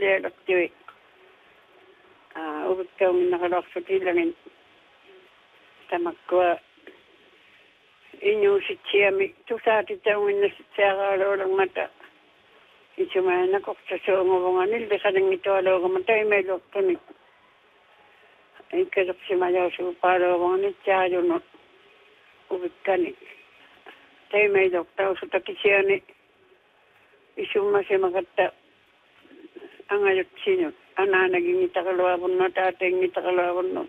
illallialaqtui uvikkaungin naqaluarsutiilangin tamakkua inuusitsiami tusaatitaunginnassitsiaqaaluulangmata isumaanakortasuunguvunganilli qanangitualuugamata imailuartuni ikkalersimajaasuupaaluuvunganitsaajunut uvikkani taimailuartausutakisiani isummasimakata angajutsinut anaanagingitaqaluavunno taatengitaqaluavunno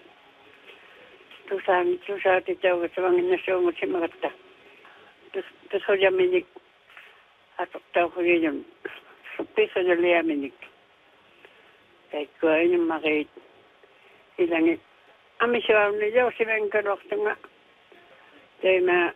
tusaatitaugasavanginaasuungutsimakata tusojaminik atortauhugijun suppisojaliaminik kaikkuainummaqit ilangi amisuaunni jausivenkaluartunga taima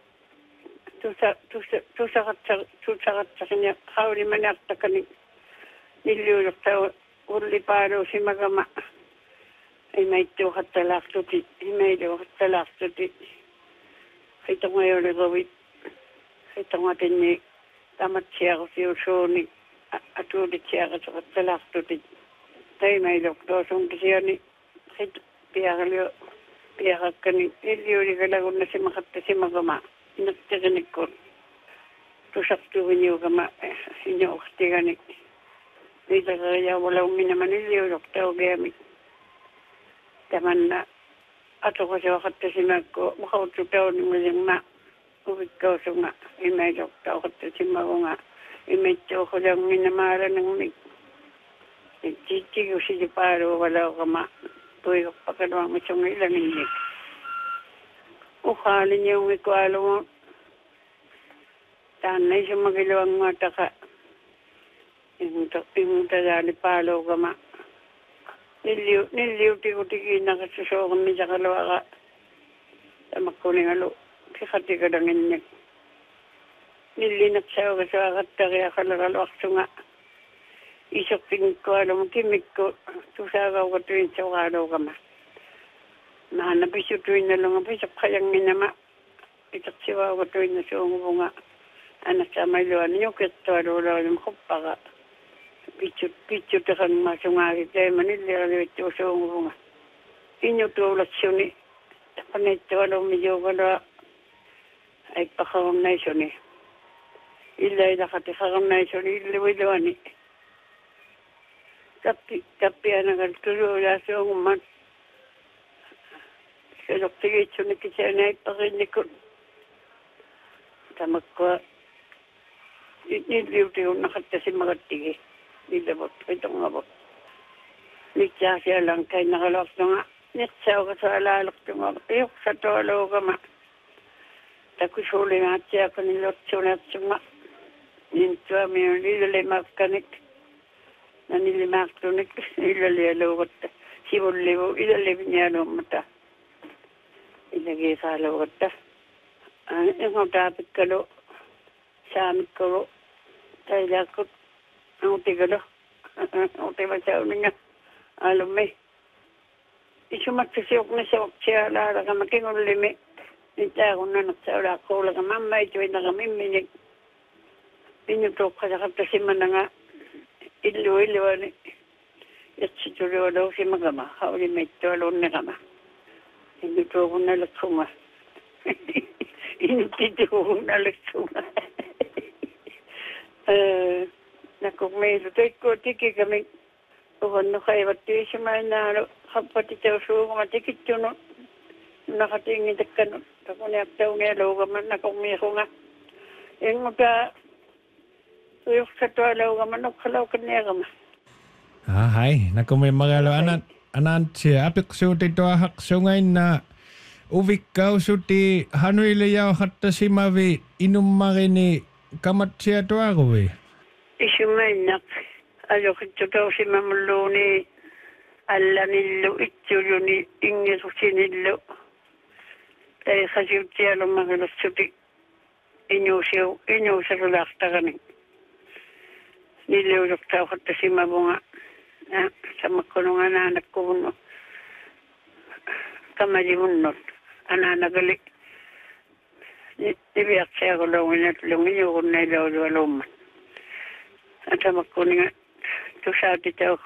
tusaqatsaqinja qaulimaniartakani nilluulortau ullipaaluusimagama imaittuuqattalaartuti imailuuqattalaartuti qitongajuliquvit qitongatinni tamatsiaqusiusuuni atuulitsiaqasoqattalaartuti taimailuqtuusunkisiani qit piaqakkani illiulikalagunnasimakattasimagama inertiqinikkut tusartuviñuugama iñuuqtigani niitaqeriaavulaumminaman illiulortaugiami tamanna atoqasuaqattasimakku uqaututaunimulingma uvikkausunga imailuortauqattasimagunga imittuuqulangminamaalanangmik tiittigusijipaaluuvalauqama tuigorpakaluarmisunga ilanginnik uqaaliñiungikualugu taannaisumagiluanguataqa ingutadaali nilliutikutikinaqqasusoormisaqaluaqa tamakkuningalu piqatikalanginnik nillineqsaugasaaqattariaqaleraloarsunga isoqqingikkualugu kimikku tusaagauqatuinsoqaaluugama maana pisutuinnalunga pisoqqayanginama iteqsivaugatuinnasuunguvunga anassamailuani ñuqirtualuulaunum quppaqa pitsuteqangmasungaagi taimanilliqaluittuusuunguvunga iñutuulassuni taqanittualummijuugalua aippaqarunnaisuni illailaqatiqarunnaisuni illuiluani kappianagaltuluulaasuungumman seloqtigitsuni kisaani aippaqinnikut tamakkua nilliutiunnaqattasimagattigi nillavut qitongavut nitsaasialan kainaqaluartunga niqsaugasaalaalortunga iuqsatualuugama takusuulimaatsiaqanilortsunaatsunga nintsuamiun ilalimaakkanik nanilimaaqtunik ilalialuugatta sivullivu ilaliviñaaluummata ilagiiqaaluugatta ingutaapikkalu saamikkulu tailaakut angutigalu angutimasauninga alummi isumattasiuqnisauqsialaaraqama kingullimi nitaaqunnanaqsaulaaqquulaqama ammaituinaqamimminik piñutuuqqasaqattasimananga illuani yatsitulualuusimagama haulimaittualunniqama piñutuuqunnalaqsunga inutituuqunnalaqsunga nakukmiilu toikku tikikami uqannuqaivattuisimainaalu qappatitausuugama tikittunu naqatiingitakkanut taquniaqtaungialuugama nakukmiiqunga ingutaa uyuqsatualuugama nuqqalaukanniaqama hai nakumimagalu anantsia apiqsuutituahaqsungainna uvikkausuti hanuilijauqattasimavi inummarini kamatsiatuaruvi isumainaq aluqittutausimamulluuni allanillu itsuluni ingirusinillu taiqasiutialummagilussuti iñuuserulaartaqani nilluulortauqattasimavunga samakkununga naanakkuvunnu kamalivunnut anaanagali niviaqsiaqulunginat lungiñuqunnailaulualumman atamakkuninga tusaatitau